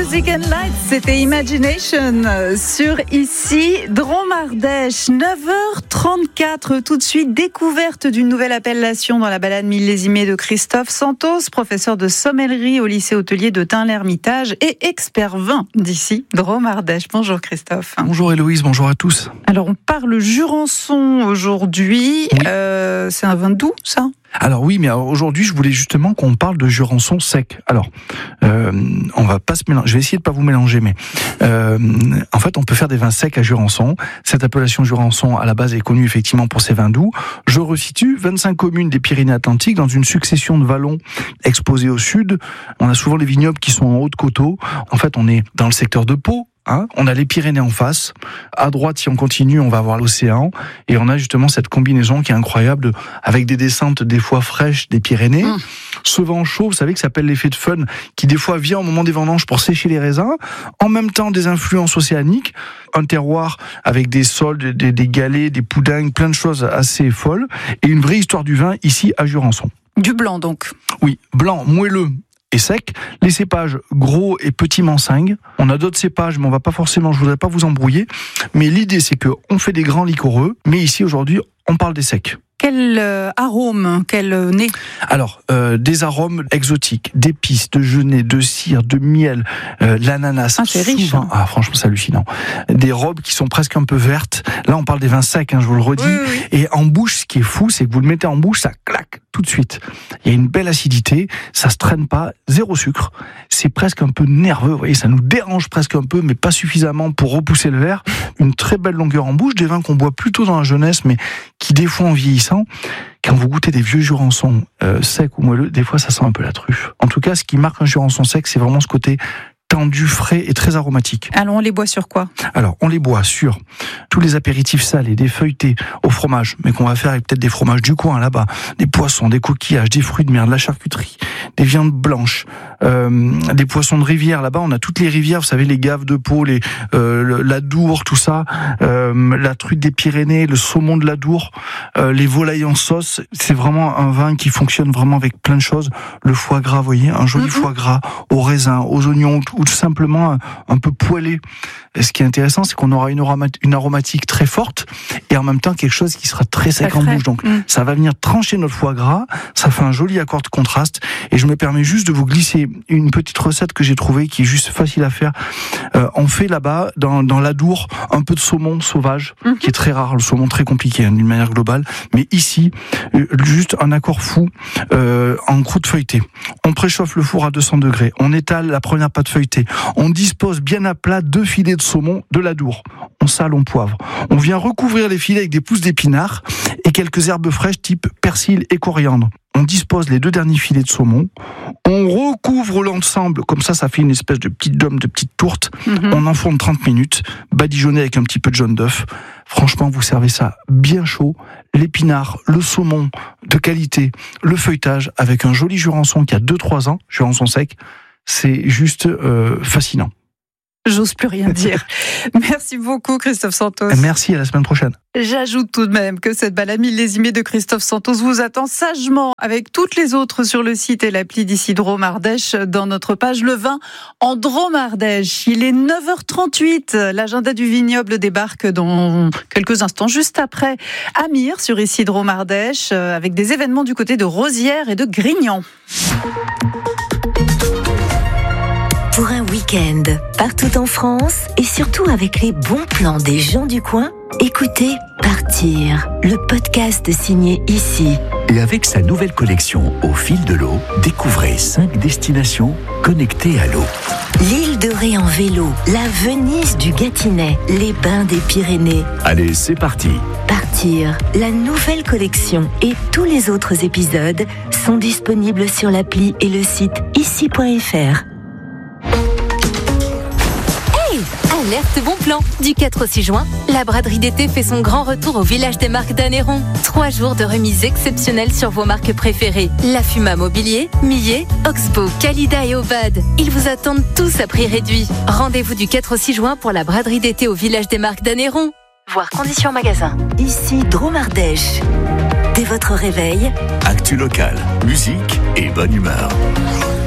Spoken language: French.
Music and Lights, c'était Imagination sur ici Dromardèche. 9h34 tout de suite, découverte d'une nouvelle appellation dans la balade millésimée de Christophe Santos, professeur de sommellerie au lycée hôtelier de Tain-l'Hermitage et expert vin d'ici Dromardèche. Bonjour Christophe. Bonjour Héloïse, bonjour à tous. Alors on parle Jurançon aujourd'hui, oui. C'est un vin doux ça ? Alors oui, mais aujourd'hui, je voulais justement qu'on parle de Jurançon sec. Alors, on va pas se mélanger. Je vais essayer de pas vous mélanger, mais en fait, on peut faire des vins secs à Jurançon. Cette appellation Jurançon, à la base, est connue effectivement pour ses vins doux. Je resitue 25 communes des Pyrénées-Atlantiques dans une succession de vallons exposés au sud. On a souvent les vignobles qui sont en haut de coteaux. En fait, on est dans le secteur de Pau. On a les Pyrénées en face. À droite, si on continue, on va avoir l'océan. Et on a justement cette combinaison qui est incroyable, avec des descentes des fois fraîches des Pyrénées. Ce vent chaud, vous savez, que ça s'appelle l'effet de fun, qui des fois vient au moment des vendanges pour sécher les raisins. En même temps, des influences océaniques. Un terroir avec des sols, des galets, des poudingues, plein de choses assez folles. Et une vraie histoire du vin ici à Jurançon. Du blanc donc. Oui, blanc, moelleux et sec. Les cépages gros et petits mansingues. On a d'autres cépages, mais on va pas forcément, je voudrais pas vous embrouiller. Mais l'idée, c'est que on fait des grands liquoreux, mais ici, aujourd'hui, on parle des secs. Quel arôme, quel nez ? Alors, des arômes exotiques, d'épices, de genêt, de cire, de miel, l'ananas. Ah, c'est riche. Hein. Ah, franchement, c'est hallucinant. Des robes qui sont presque un peu vertes. Là, on parle des vins secs, je vous le redis. Oui. Et en bouche, ce qui est fou, c'est que vous le mettez en bouche, ça claque tout de suite. Il y a une belle acidité, ça se traîne pas, zéro sucre. C'est presque un peu nerveux, vous voyez, ça nous dérange presque un peu, mais pas suffisamment pour repousser le verre. Une très belle longueur en bouche, des vins qu'on boit plutôt dans la jeunesse, mais qui des fois en vieillissant, quand vous goûtez des vieux Jurançons secs ou moelleux, des fois ça sent un peu la truffe. En tout cas, ce qui marque un Jurançon sec, c'est vraiment ce côté tendu, frais et très aromatique. Alors on les boit sur quoi ? Alors on les boit sur tous les apéritifs salés, des feuilletés au fromage, mais qu'on va faire avec peut-être des fromages du coin là-bas, des poissons, des coquillages, des fruits de mer, de la charcuterie, des viandes blanches, des poissons de rivière. Là-bas on a toutes les rivières, vous savez, les gaves de Pau, la Dour, tout ça, la truite des Pyrénées, le saumon de la Dour, les volailles en sauce. C'est vraiment un vin qui fonctionne vraiment avec plein de choses. Le foie gras, vous voyez, un joli foie gras au raisin, aux oignons, ou tout simplement un peu poêlé. Et ce qui est intéressant, c'est qu'on aura une aromatique très forte et en même temps quelque chose qui sera très sec en bouche. Donc ça va venir trancher notre foie gras, ça fait un joli accord de contraste. Et je me permets juste de vous glisser une petite recette que j'ai trouvée qui est juste facile à faire. On fait là-bas, dans l'Adour, un peu de saumon sauvage, qui est très rare, le saumon très compliqué d'une manière globale. Mais ici, juste un accord fou en croûte feuilletée. On préchauffe le four à 200 degrés, on étale la première pâte feuilletée, on dispose bien à plat 2 filets de saumon de l'Adour. On sale, on poivre. On vient recouvrir les filets avec des pousses d'épinards et quelques herbes fraîches type persil et coriandre. On dispose les 2 derniers filets de saumon. On recouvre l'ensemble, comme ça fait une espèce de petite dôme, de petite tourte. On enfourne 30 minutes, badigeonné avec un petit peu de jaune d'œuf. Franchement, vous servez ça bien chaud. L'épinard, le saumon de qualité, le feuilletage avec un joli Jurançon qui a 2-3 ans, Jurançon sec. C'est juste fascinant. J'ose plus rien dire. Merci beaucoup Christophe Santos. Merci, à la semaine prochaine. J'ajoute tout de même que cette balade millésimée de Christophe Santos vous attend sagement avec toutes les autres sur le site et l'appli d'ici Dromardèche dans notre page Le Vin en Dromardèche. Il est 9h38. L'agenda du vignoble débarque dans quelques instants, juste après Amir sur ici Dromardèche avec des événements du côté de Rosières et de Grignan. Pour un week-end, partout en France et surtout avec les bons plans des gens du coin, écoutez Partir, le podcast signé ici. Et avec sa nouvelle collection Au fil de l'eau, découvrez 5 destinations connectées à l'eau. L'île de Ré en vélo, la Venise du Gâtinais, les bains des Pyrénées. Allez, c'est parti. Partir, la nouvelle collection et tous les autres épisodes sont disponibles sur l'appli et le site ici.fr. Alerte bon plan. Du 4 au 6 juin, la braderie d'été fait son grand retour au village des marques d'Anneyron. 3 jours de remises exceptionnelles sur vos marques préférées. La Fuma Mobilier, Millet, Oxbow, Calida et Obad. Ils vous attendent tous à prix réduit. Rendez-vous du 4 au 6 juin pour la braderie d'été au village des marques d'Anneyron. Voir conditions magasin. Ici Dromardèche. Dès votre réveil, Actu local, musique et bonne humeur.